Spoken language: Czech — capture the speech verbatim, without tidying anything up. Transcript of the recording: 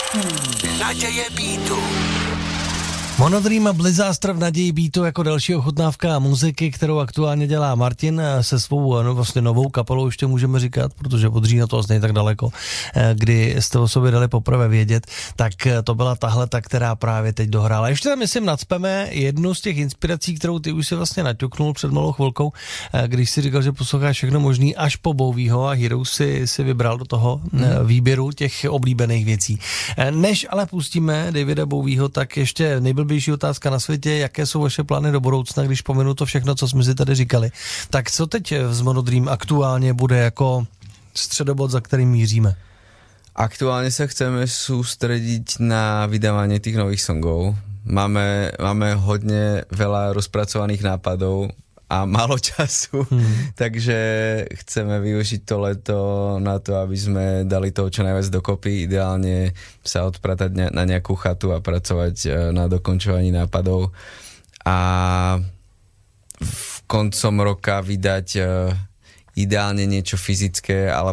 Naděje beatu. Monodream a Blizzastr v naději beatu jako další ochutnávka muziky, kterou aktuálně dělá Martin se svou no, vlastně novou kapelou, ještě můžeme říkat, protože od října to vlastně není tak daleko, kdy jste o sobě dali poprvé vědět, tak to byla tahle ta, která právě teď dohrála. Ještě tam, myslím, nacpeme jednu z těch inspirací, kterou ty už si vlastně naťuknul před malou chvilkou, když si říkal, že posloucháš všechno možný, až po Bowieho a Hero si, si vybral do toho hmm. výběru těch oblíbených věcí. Než ale pustíme Davida Bowieho, tak ještě nejblbější otázka na světě, jaké jsou vaše plány do budoucna, když pominu to všechno, co jsme si tady říkali. Tak co teď z Monodream aktuálně bude jako středobod, za kterým míříme? Aktuálne sa chceme sústrediť na vydávanie tých nových songov. Máme, máme hodne veľa rozpracovaných nápadov a málo času, hmm. takže chceme využiť to leto na to, aby sme dali toho čo najviac dokopy, ideálne sa odpratať na nejakú chatu a pracovať na dokončovaní nápadov a v koncom roka vydať ideálne niečo fyzické, ale